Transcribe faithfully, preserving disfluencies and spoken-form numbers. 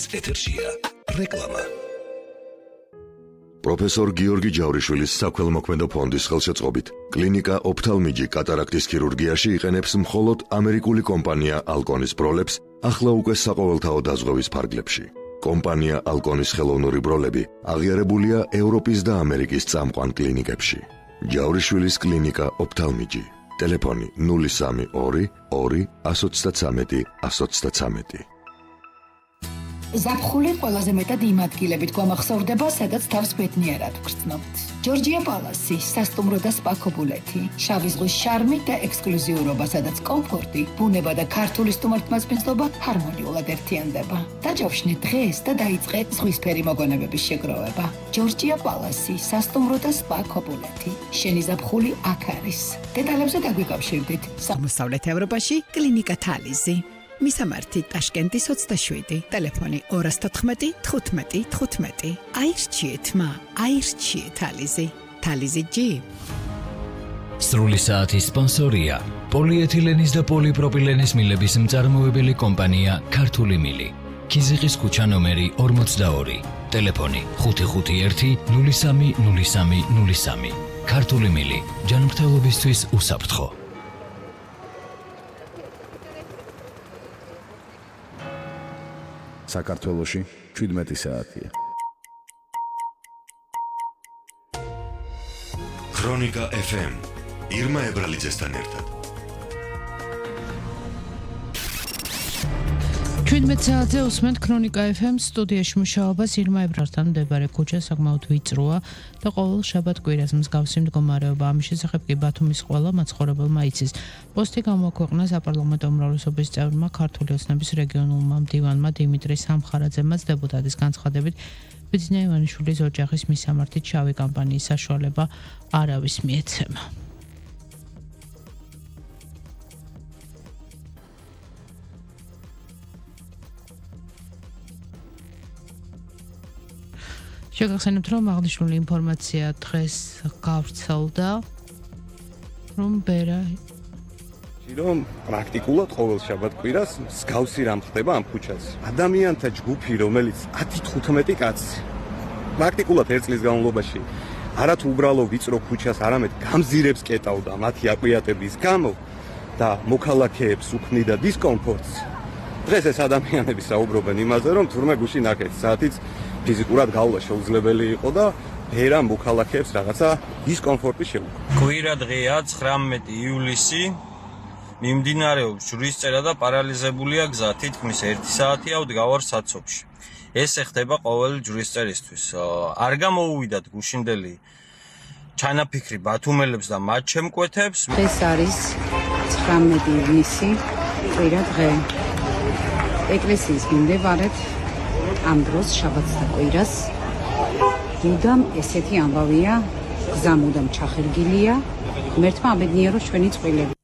ეთერშია რეკლამა. პროფესორ გიორგი ჯავრიშვილის საქველმოქმედო ფონდის ხელშეწყობით კლინიკა ოფთალმიჯი კატარაქტის ქირურგიაში იყენებს მხოლოდ ამერიკული კომპანია ალკონის ბროლებს ახლა უკვე საყოველთაო დაზღვევის ფარგლებში. კომპანია ალკონის ხელოვნური ბროლები აღიარებულია ევროპის და ამერიკის წამყვან კლინიკებში. ჯავრიშვილის კლინიკა ოფთალმიჯი. ტელეფონი ნული სამი ორი ორი ასი ოცდათვრამეტი ასი ოცდათვრამეტი. ზაფხული ყველაზე მეტად იმ ადგილებით გვამახსოვრდება, სადაც თავს ბედნიერად ვგრძნობთ. ჯორჯია პალასი, სასტუმრო და სპა ქობულეთი, შავი ზღვის შარმი და ექსკლუზიურობა, სადაც კომფორტი, ბუნება და ქართული სტუმართმასპინძლობა ჰარმონიულად ერთიანდება. დაჯავშნე დღეს და დაიწყე ზღვისფერი მოგონებების შეგროვება. ჯორჯია პალასი, სასტუმრო და სპა ქობულეთი. შენი ზაფხული აქ არის. დეტალებზე დაგვიკავშირდით. აღმოსავლეთ ევროპაში კლინიკა თალიზი. მისამართი ტაშკენტის ოცდაშვიდი, ტელეფონი ორას თოთხმეტი თხუთმეტი თხუთმეტი. აირჩიეთ მა, აირჩიეთ თალიზი. თალიზი ჯი. სრული საათის სპონსორია პოლიეთილენის და პოლიპროპილენის მილების მწარმოებელი კომპანია ქართული მილი. ქიზიყის ქუჩა ნომერი ორმოცდაორი, ტელეფონი ხუთი ხუთი ერთი ნული სამი ნული სამი ნული სამი. ქართული მილი, ჯანმრთელობისთვის უსაფრთხო. საქართველოში შვიდმეტი საათია. ქრონიკა ეფ ემ ირმა ებრალიძესთან ერთად. შვიდმეტ საათზე უსმენთ ქრონიკა ეფ ემ სტუდიაში მუშაობას ირმა ებრალთან მდებარე ქუჩა საკმაოდ ვიწროა და ყოველ შაბათ-კვირას მსგავსი მდგომარეობა. ამის შესახებ კი ბათუმის ყველა მაცხოვრებელმა იცის. პოსტი გამოაქვეყნა საპარლამენტო უმრავლესობის წევრმა ქართული ოცნების რეგიონულმა მდივანმა დიმიტრი სამხარაძემაც დეპუტატის განცხადებით ბიძინა ივანიშვილის ოჯახის მისამართით შავი კამპანიის საშუალება არავის მიეცემა. შეგახსენებთ, რომ აღნიშნული ინფორმაცია დღეს გავრცელდა, რომ ბერა რომ პრაქტიკულად ყოველ შაბათ-კვირას მსგავსი რამ ხდება ამ ქუჩაზე. ადამიანთა ჯგუფი, რომელიც ათი თხუთმეტი კაცი პრაქტიკულად ერთ წლის განმავლობაში არათუ უბრალო ვიწრო ქუჩას, არამედ გამზირებს კეტავდა მათი აკვიატების გამო და მოქალაქეებს უქმნიდა დისკომფორტს. დღეს ეს ადამიანები საუბრობენ იმაზე, რომ თურმე გუშინ ნახეთ საათიც ფიზიკურად გავლა შეუძლებელი იყო და ბერა მოქალაქეებს რაღაცა დისკომფორტი შეუქმნა. კვირა დღეა ცხრამეტი ივლისი. მიმდინარეობს ჯვრისწერა და პარალიზებულია გზა, თითქმის ერთი საათია ვდგავარ საცობში. ეს ხდება ყოველი ჯვრისწერისთვის. არ გამოუვიდათ გუშინდელი ჩანაფიქრი ბათუმელებს და მათ შემკვეთებს. ეს არის ცხრამეტი ივლისი, კვირა დღე. ეკლესიის მიმდებარედ ამ დროს შაბათს და კვირას მუდამ ესეთი ამბავია, გზა მუდამ ჩახერგილია, ღმერთმა აბედნიეროს ჩვენი წყვილები.